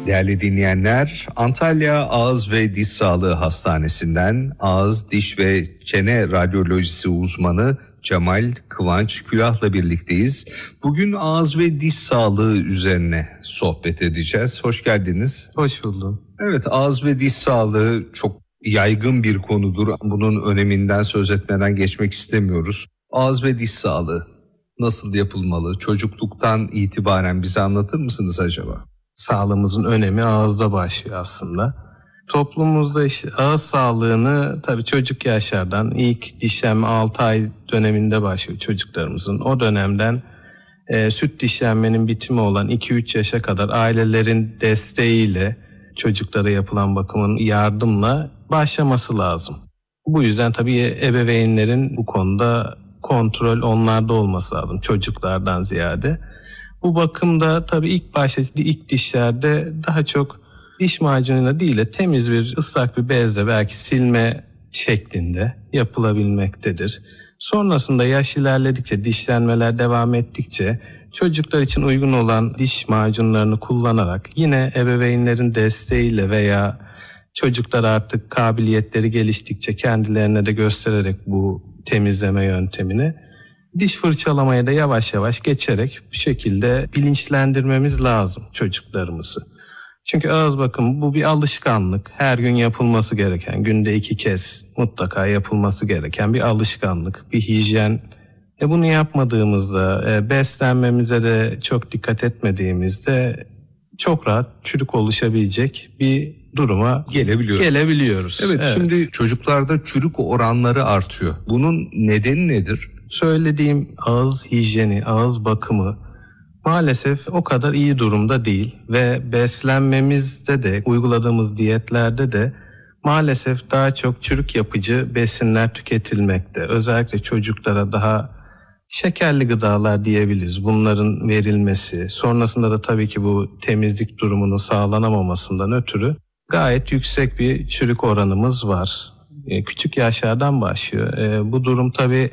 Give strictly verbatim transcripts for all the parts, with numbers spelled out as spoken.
Değerli dinleyenler, Antalya Ağız ve Diş Sağlığı Hastanesi'nden ağız, diş ve çene radyolojisi uzmanı Cemal Kıvanç Külah'la birlikteyiz. Bugün ağız ve diş sağlığı üzerine sohbet edeceğiz. Hoş geldiniz. Hoş buldum. Evet, ağız ve diş sağlığı çok yaygın bir konudur. Bunun öneminden söz etmeden geçmek istemiyoruz. Ağız ve diş sağlığı nasıl yapılmalı? Çocukluktan itibaren bize anlatır mısınız acaba? Sağlığımızın önemi ağızda başlıyor aslında. Toplumumuzda işte ağız sağlığını tabii çocuk yaşlardan ilk dişlenme altı ay döneminde başlıyor çocuklarımızın. O dönemden e, süt dişlenmenin bitimi olan iki üç yaşa kadar ailelerin desteğiyle çocuklara yapılan bakımın yardımla başlaması lazım. Bu yüzden tabii ebeveynlerin bu konuda kontrol onlarda olması lazım çocuklardan ziyade. Bu bakımda tabii ilk başta ilk dişlerde daha çok diş macunuyla değil de temiz bir ıslak bir bezle belki silme şeklinde yapılabilmektedir. Sonrasında yaş ilerledikçe, dişlenmeler devam ettikçe çocuklar için uygun olan diş macunlarını kullanarak yine ebeveynlerin desteğiyle veya çocuklar artık kabiliyetleri geliştikçe kendilerine de göstererek bu temizleme yöntemini diş fırçalamaya da yavaş yavaş geçerek bu şekilde bilinçlendirmemiz lazım çocuklarımızı. Çünkü ağız bakımı bu bir alışkanlık. Her gün yapılması gereken, günde iki kez mutlaka yapılması gereken bir alışkanlık, bir hijyen. E bunu yapmadığımızda, e, beslenmemize de çok dikkat etmediğimizde çok rahat çürük oluşabilecek bir duruma Gelebiliyor. gelebiliyoruz. Evet, evet, şimdi çocuklarda çürük oranları artıyor. Bunun nedeni nedir? Söylediğim ağız hijyeni, ağız bakımı maalesef o kadar iyi durumda değil ve beslenmemizde de uyguladığımız diyetlerde de maalesef daha çok çürük yapıcı besinler tüketilmekte. Özellikle çocuklara daha şekerli gıdalar diyebiliriz. Bunların verilmesi, sonrasında da tabii ki bu temizlik durumunun sağlanamamasından ötürü gayet yüksek bir çürük oranımız var. Küçük yaşlardan başlıyor. Bu durum tabii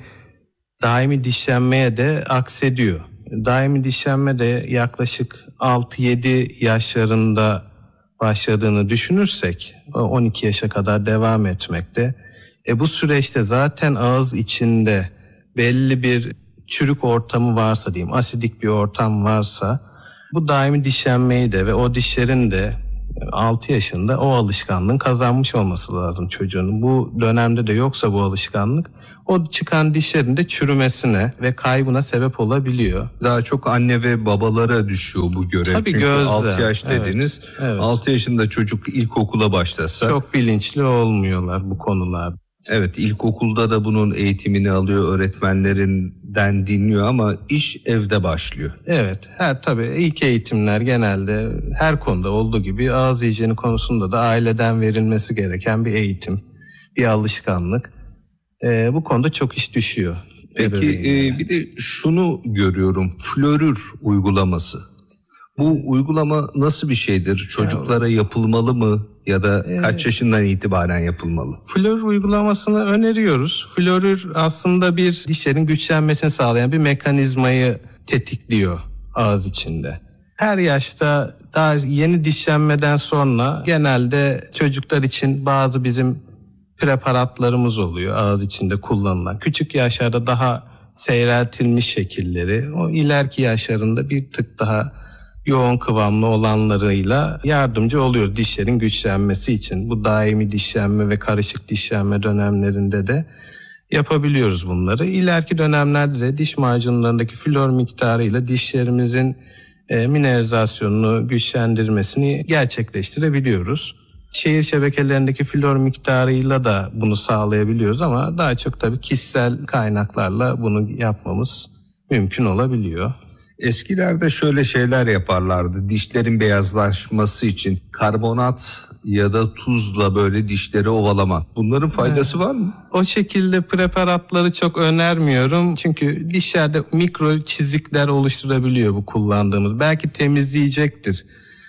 daimi dişlenmeye de aksediyor. Daimi dişlenme de yaklaşık altı yedi yaşlarında başladığını düşünürsek on iki yaşa kadar devam etmekte. E bu süreçte zaten ağız içinde belli bir çürük ortamı varsa diyeyim, asidik bir ortam varsa bu daimi dişlenmeyi de ve o dişlerin de altı yaşında o alışkanlığın kazanmış olması lazım çocuğun. Bu dönemde de yoksa bu alışkanlık o çıkan dişlerin de çürümesine ve kaybına sebep olabiliyor. Daha çok anne ve babalara düşüyor bu görev. Tabii Çünkü gözle. altı yaş dediniz. Evet, evet. altı yaşında çocuk ilkokula başlasa. Çok bilinçli olmuyorlar bu konularda. Evet, ilkokulda da bunun eğitimini alıyor, öğretmenlerinden dinliyor ama iş evde başlıyor. Evet, her tabii ilk eğitimler genelde her konuda olduğu gibi ağız hijyeni konusunda da aileden verilmesi gereken bir eğitim, bir alışkanlık. Ee, bu konuda çok iş düşüyor. Peki e, bir de şunu görüyorum, florür uygulaması. Bu uygulama nasıl bir şeydir? Çocuklara yapılmalı mı ya da kaç yaşından itibaren yapılmalı? Florür uygulamasını öneriyoruz. Florür aslında bir dişlerin güçlenmesini sağlayan bir mekanizmayı tetikliyor ağız içinde. Her yaşta daha yeni dişlenmeden sonra genelde çocuklar için bazı bizim preparatlarımız oluyor ağız içinde kullanılan. Küçük yaşlarda daha seyreltilmiş şekilleri, o ileriki yaşlarında bir tık daha yoğun kıvamlı olanlarıyla yardımcı oluyor dişlerin güçlenmesi için. Bu daimi dişlenme ve karışık dişlenme dönemlerinde de yapabiliyoruz bunları. İleriki dönemlerde de diş macunlarındaki flor miktarıyla dişlerimizin e, mineralizasyonunu güçlendirmesini gerçekleştirebiliyoruz. Şehir şebekelerindeki flor miktarıyla da bunu sağlayabiliyoruz ama daha çok tabii kişisel kaynaklarla bunu yapmamız mümkün olabiliyor. Eskilerde şöyle şeyler yaparlardı. Dişlerin beyazlaşması için karbonat ya da tuzla böyle dişleri ovalama. Bunların faydası evet. var mı? O şekilde preparatları çok önermiyorum. Çünkü dişlerde mikro çizikler oluşturabiliyor bu kullandığımız. Belki temizleyecektir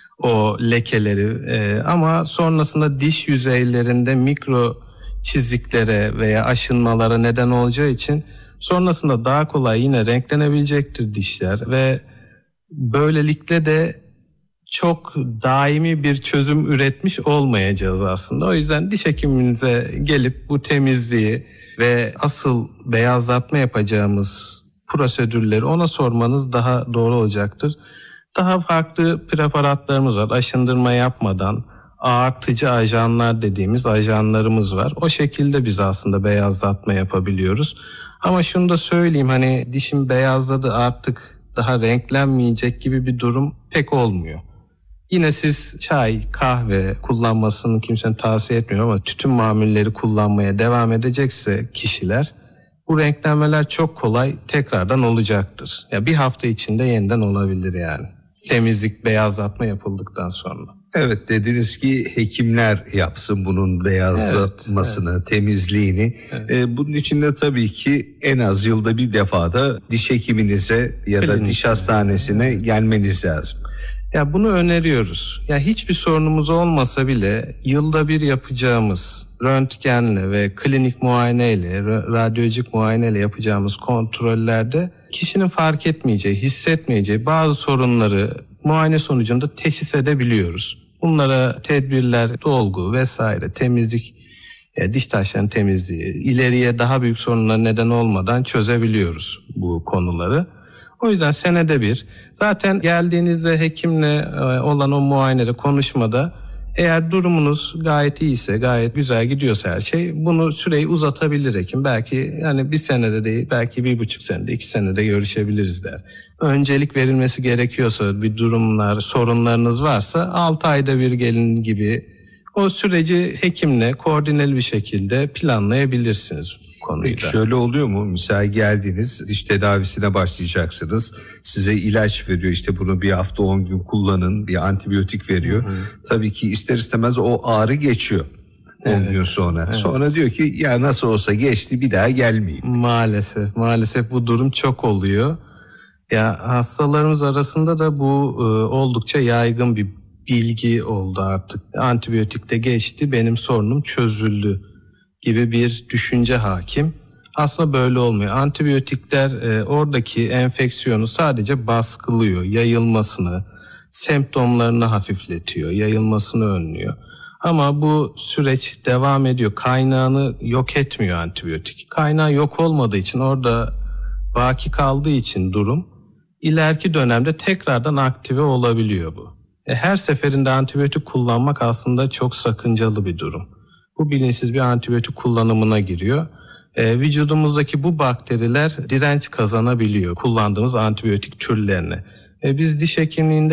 o lekeleri ee, ama sonrasında diş yüzeylerinde mikro çiziklere veya aşınmalara neden olacağı için sonrasında daha kolay yine renklenebilecektir dişler ve böylelikle de çok daimi bir çözüm üretmiş olmayacağız aslında. O yüzden diş hekiminize gelip bu temizliği ve asıl beyazlatma yapacağımız prosedürleri ona sormanız daha doğru olacaktır. Daha farklı preparatlarımız var. Aşındırma yapmadan ağartıcı ajanlar dediğimiz ajanlarımız var. O şekilde biz aslında beyazlatma yapabiliyoruz. Ama şunu da söyleyeyim, hani dişim beyazladı artık daha renklenmeyecek gibi bir durum pek olmuyor. Yine siz çay, kahve kullanmasını kimsenin tavsiye etmiyorum ama tütün mamulleri kullanmaya devam edecekse kişiler, bu renklenmeler çok kolay tekrardan olacaktır. Ya bir hafta içinde yeniden olabilir yani. Temizlik, beyazlatma yapıldıktan sonra. Evet, dediniz ki hekimler yapsın bunun beyazlatmasını, evet, evet. temizliğini. Evet. Ee, bunun için de tabii ki en az yılda bir defada diş hekiminize ya da Klinik. diş hastanesine evet. gelmeniz lazım. Ya bunu öneriyoruz. Ya hiçbir sorunumuz olmasa bile yılda bir yapacağımız röntgenle ve klinik muayeneyle, radyolojik muayeneyle yapacağımız kontrollerde kişinin fark etmeyeceği, hissetmeyeceği bazı sorunları muayene sonucunda teşhis edebiliyoruz. Bunlara tedbirler, dolgu vesaire, temizlik, diş taşlarının temizliği, ileriye daha büyük sorunlara neden olmadan çözebiliyoruz bu konuları. O yüzden senede bir, zaten geldiğinizde hekimle olan o muayenede, konuşmada eğer durumunuz gayet iyiyse, gayet güzel gidiyorsa her şey, bunu süreyi uzatabilir hekim. Belki yani bir senede değil, belki bir buçuk senede, iki senede görüşebiliriz der. Öncelik verilmesi gerekiyorsa, bir durumlar, sorunlarınız varsa altı ayda bir gelin gibi o süreci hekimle koordineli bir şekilde planlayabilirsiniz. Peki şöyle oluyor mu? Mesela geldiniz, diş tedavisine başlayacaksınız. Size ilaç veriyor, işte bunu bir hafta on gün kullanın, bir antibiyotik veriyor. Hı hı. Tabii ki ister istemez o ağrı geçiyor on evet. gün sonra. Evet. Sonra diyor ki ya nasıl olsa geçti, bir daha gelmeyeyim. Maalesef, maalesef bu durum çok oluyor. Ya hastalarımız arasında da bu e, oldukça yaygın bir bilgi oldu artık. Antibiyotik de geçti, benim sorunum çözüldü gibi bir düşünce hakim. Aslında böyle olmuyor. Antibiyotikler e, oradaki enfeksiyonu sadece baskılıyor, yayılmasını, semptomlarını hafifletiyor, yayılmasını önlüyor. Ama bu süreç devam ediyor. Kaynağını yok etmiyor antibiyotik. Kaynağı yok olmadığı için, orada baki kaldığı için durum, ileriki dönemde tekrardan aktive olabiliyor bu. E, her seferinde antibiyotik kullanmak aslında çok sakıncalı bir durum. Bu bilinçsiz bir antibiyotik kullanımına giriyor. E, vücudumuzdaki bu bakteriler direnç kazanabiliyor kullandığımız antibiyotik türlerine. E, biz diş hekimliğinde